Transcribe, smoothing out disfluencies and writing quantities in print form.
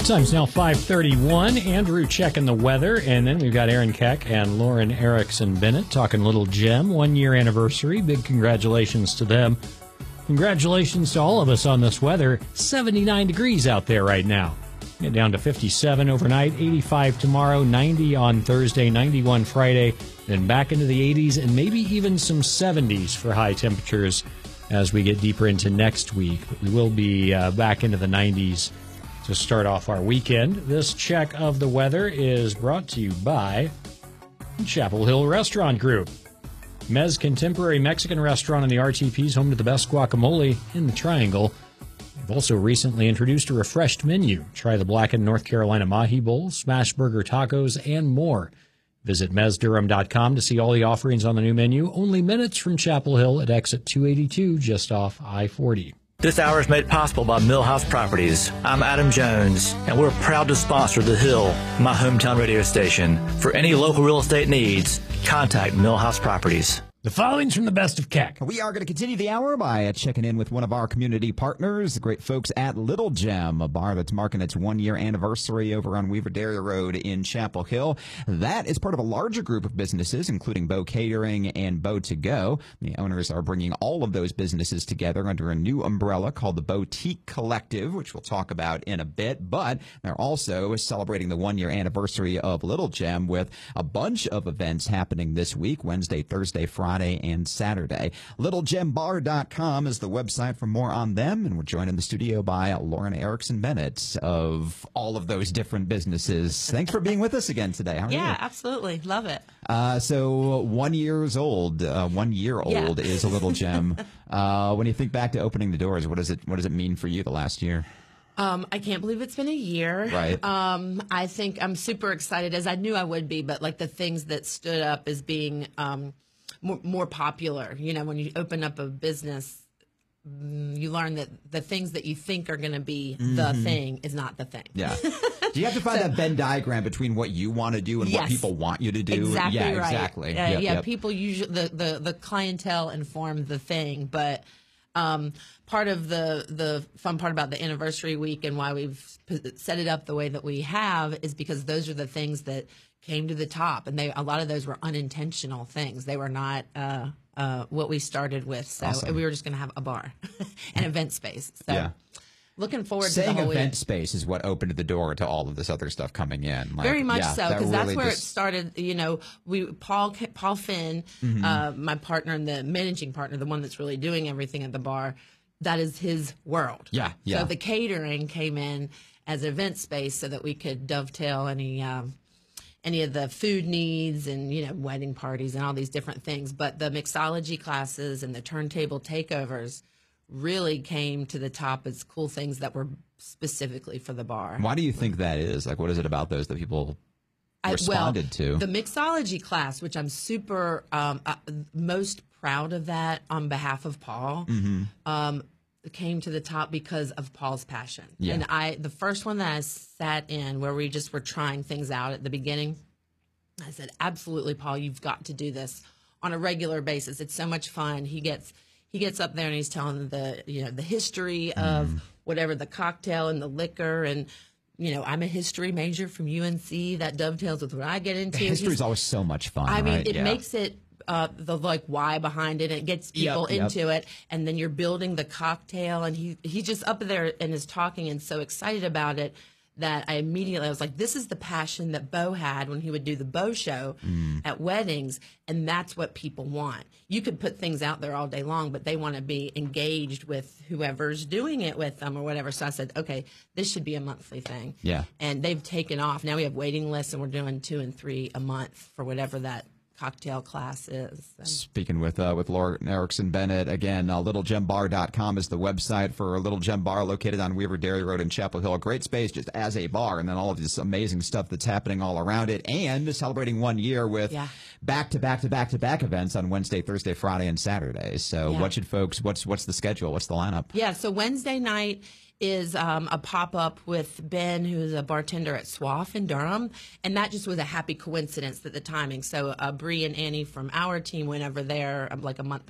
Time's now 5:31. Andrew checking the weather, and then we've got Aaron Keck and Lauren Erickson Bennett talking Little Gem 1-year anniversary. Big congratulations to them. Congratulations to all of us on this weather. 79 degrees out there right now. Get down to 57 overnight, 85 tomorrow, 90 on Thursday, 91 Friday, then back into the 80s and maybe even some 70s for high temperatures as we get deeper into next week. But we will be back into the 90s to start off our weekend. This check of the weather is brought to you by Chapel Hill Restaurant Group. Mez Contemporary Mexican Restaurant in the RTP is home to the best guacamole in the Triangle. They've also recently introduced a refreshed menu. Try the blackened North Carolina Mahi Bowl, smash burger tacos, and more. Visit mezdurham.com to see all the offerings on the new menu. Only minutes from Chapel Hill at exit 282, just off I-40. This hour is made possible by Millhouse Properties. I'm Adam Jones, and we're proud to sponsor The Hill, my hometown radio station. For any local real estate needs, contact Millhouse Properties. The following's from the best of Keck. We are going to continue the hour by checking in with one of our community partners, the great folks at Little Gem, a bar that's marking its 1-year anniversary over on Weaver Dairy Road in Chapel Hill. That is part of a larger group of businesses, including Bow Catering and Bow To Go. The owners are bringing all of those businesses together under a new umbrella called the Boutique Collective, which we'll talk about in a bit. But they're also celebrating the 1-year anniversary of Little Gem with a bunch of events happening this week, Wednesday, Thursday, Friday, and Saturday. LittleGemBar.com is the website for more on them, and we're joined in the studio by Lauren Erickson Bennett of all of those different businesses. Thanks for being with us again today. How are you? Yeah, absolutely. Love it. So 1 year old, 1 year old is a Little Gem. When you think back to opening the doors, what does it mean for you the last year? I can't believe it's been a year. Right. I think I'm super excited, as I knew I would be, but like the things that stood up as being more popular. You know, when you open up a business, you learn that the things that you think are going to be the thing is not the thing. Yeah. Do you have to find that Venn diagram between what you want to do and what people want you to do? Exactly yeah, right. Exactly. Yep. People usually the clientele inform the thing, but part of the fun part about the anniversary week and why we've set it up the way that we have is because those are the things that came to the top, and a lot of those were unintentional things. They were not what we started with. So awesome. We were just going to have a bar, an event space. So looking forward to the Saying whole event week. space is what opened the door to all of this other stuff coming in. Like, very much so, because that's really where it started. You know, Paul Finn, my partner and the managing partner, the one that's really doing everything at the bar, that is his world. Yeah. So the catering came in as an event space so that we could dovetail any of the food needs and, you know, wedding parties and all these different things. But the mixology classes and the turntable takeovers really came to the top as cool things that were specifically for the bar. Why do you think that is? Like, what is it about those that people responded to? The mixology class, which I'm super most proud of that on behalf of Paul, came to the top because of Paul's passion. Yeah. And the first one that I sat in where we just were trying things out at the beginning, I said, absolutely, Paul, you've got to do this on a regular basis. It's so much fun. He gets up there and he's telling the history of whatever the cocktail and the liquor, and you know, I'm a history major from UNC. That dovetails with what I get into. History is always so much fun. I mean, right? it makes it the like why behind it. It gets people into it, and then you're building the cocktail, and he's just up there and is talking and so excited about it that I was like, this is the passion that Bo had when he would do the Bo show at weddings, and that's what people want. You could put things out there all day long, but they want to be engaged with whoever's doing it with them or whatever. So I said, okay, this should be a monthly thing. Yeah. And they've taken off. Now we have waiting lists, and we're doing 2 and 3 a month for whatever that cocktail class is. Speaking with Lauren Erickson Bennett, again, littlegembar.com is the website for Little Gem Bar, located on Weaver Dairy Road in Chapel Hill. A great space just as a bar, and then all of this amazing stuff that's happening all around it, and celebrating 1 year with back-to-back events on Wednesday, Thursday, Friday, and Saturday. So what should folks, what's the schedule? What's the lineup? Yeah, so Wednesday night is a pop-up with Ben, who's a bartender at Swaff in Durham, and that just was a happy coincidence that the timing. So Bree and Annie from our team went over there like a month